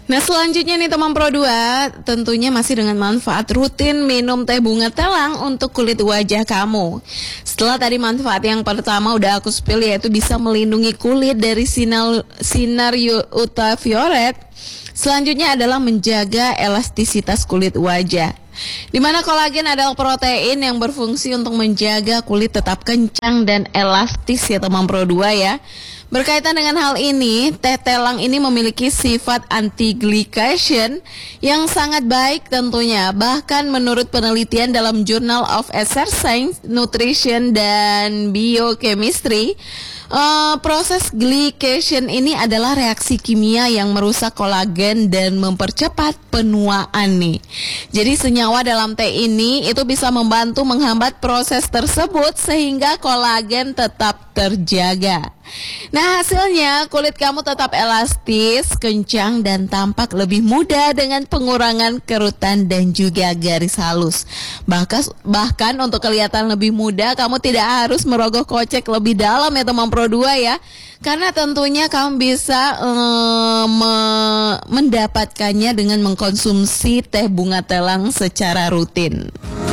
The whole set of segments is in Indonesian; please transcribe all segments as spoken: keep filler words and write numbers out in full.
Nah selanjutnya nih teman Pro dua, tentunya masih dengan manfaat rutin minum teh bunga telang untuk kulit wajah kamu. Setelah tadi manfaat yang pertama udah aku spill, yaitu bisa melindungi kulit dari sinar, sinar ultraviolet. Selanjutnya adalah menjaga elastisitas kulit wajah, di mana kolagen adalah protein yang berfungsi untuk menjaga kulit tetap kencang dan elastis ya teman Pro dua ya. Berkaitan dengan hal ini, teh telang ini memiliki sifat anti-glycation yang sangat baik tentunya. Bahkan menurut penelitian dalam Journal of Exercise, Nutrition, dan Biochemistry, uh, proses glycation ini adalah reaksi kimia yang merusak kolagen dan mempercepat penuaan nih. Jadi senyawa dalam teh ini itu bisa membantu menghambat proses tersebut sehingga kolagen tetap terjaga. Nah hasilnya kulit kamu tetap elastis, kencang, dan tampak lebih muda dengan pengurangan kerutan dan juga garis halus. Bahkan, bahkan untuk kelihatan lebih muda, kamu tidak harus merogoh kocek lebih dalam ya teman Pro dua ya. Karena tentunya kamu bisa um, me- mendapatkannya dengan mengkonsumsi teh bunga telang secara rutin.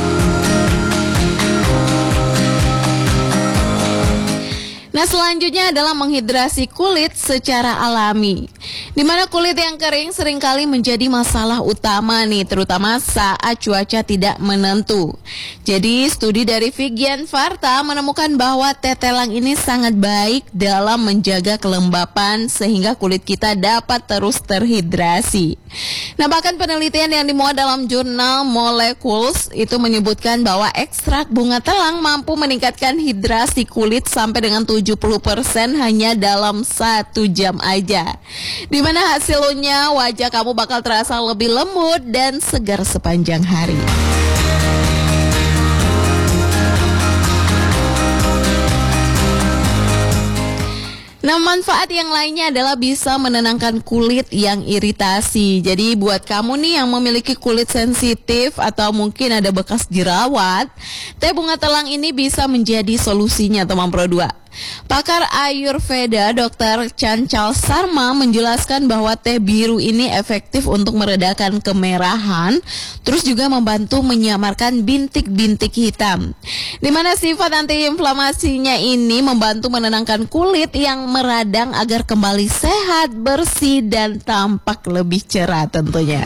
Nah selanjutnya adalah menghidrasi kulit secara alami, di mana kulit yang kering seringkali menjadi masalah utama nih, terutama saat cuaca tidak menentu. Jadi studi dari Vigian Varta menemukan bahwa teh telang ini sangat baik dalam menjaga kelembapan sehingga kulit kita dapat terus terhidrasi. Nah bahkan penelitian yang dimuat dalam jurnal Molecules itu menyebutkan bahwa ekstrak bunga telang mampu meningkatkan hidrasi kulit sampai dengan tujuh puluh persen hanya dalam satu jam aja. Dimana hasilnya wajah kamu bakal terasa lebih lembut dan segar sepanjang hari. Nah, manfaat yang lainnya adalah bisa menenangkan kulit yang iritasi. Jadi buat kamu nih yang memiliki kulit sensitif atau mungkin ada bekas jerawat, teh bunga telang ini bisa menjadi solusinya teman Pro dua. Pakar Ayurveda dokter Chanchal Sharma menjelaskan bahwa teh biru ini efektif untuk meredakan kemerahan, terus juga membantu menyamarkan bintik-bintik hitam. Di mana sifat antiinflamasinya ini membantu menenangkan kulit yang meradang agar kembali sehat, bersih, dan tampak lebih cerah tentunya.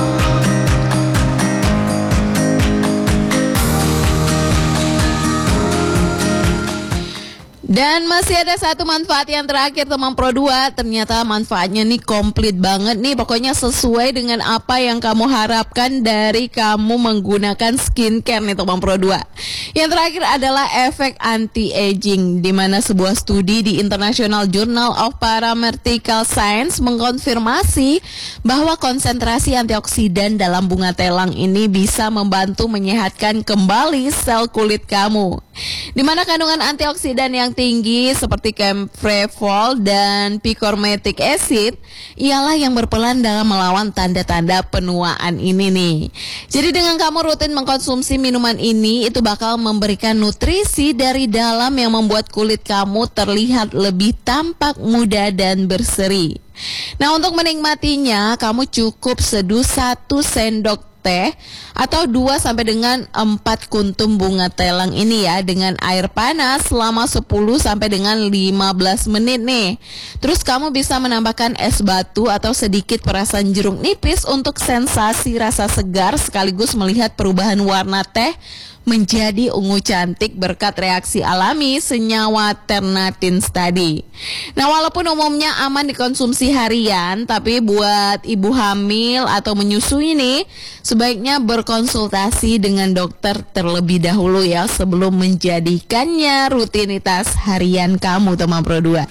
Dan masih ada satu manfaat yang terakhir teman Pro dua. Ternyata manfaatnya nih komplit banget nih. Pokoknya sesuai dengan apa yang kamu harapkan dari kamu menggunakan skincare nih teman Pro dua. Yang terakhir adalah efek anti-aging, di mana sebuah studi di International Journal of Paramedical Science mengkonfirmasi bahwa konsentrasi antioksidan dalam bunga telang ini bisa membantu menyehatkan kembali sel kulit kamu. Di mana kandungan antioksidan yang tinggi seperti camphor dan picomatic acid ialah yang berperan dalam melawan tanda-tanda penuaan ini nih. Jadi dengan kamu rutin mengkonsumsi minuman ini, itu bakal memberikan nutrisi dari dalam yang membuat kulit kamu terlihat lebih tampak muda dan berseri. Nah untuk menikmatinya, kamu cukup seduh satu sendok teh atau dua sampai dengan empat kuntum bunga telang ini ya dengan air panas selama sepuluh sampai dengan lima belas menit nih. Terus kamu bisa menambahkan es batu atau sedikit perasan jeruk nipis untuk sensasi rasa segar sekaligus melihat perubahan warna teh menjadi ungu cantik berkat reaksi alami senyawa ternatin tadi. Nah, walaupun umumnya aman dikonsumsi harian, tapi buat ibu hamil atau menyusui ini sebaiknya berkonsultasi dengan dokter terlebih dahulu ya sebelum menjadikannya rutinitas harian kamu teman Pro dua.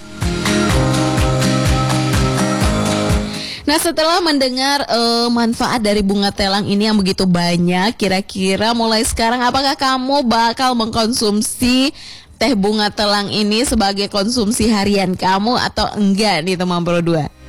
Nah setelah mendengar uh, manfaat dari bunga telang ini yang begitu banyak, kira-kira mulai sekarang apakah kamu bakal mengkonsumsi teh bunga telang ini sebagai konsumsi harian kamu atau enggak nih teman Pro dua?